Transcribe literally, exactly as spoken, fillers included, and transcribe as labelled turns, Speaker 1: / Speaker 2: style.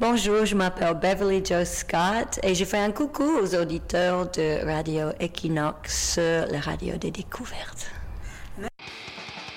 Speaker 1: Bonjour, je m'appelle Beverly Jo Scott et je fais un coucou aux auditeurs de Radio Equinox, la radio des découvertes.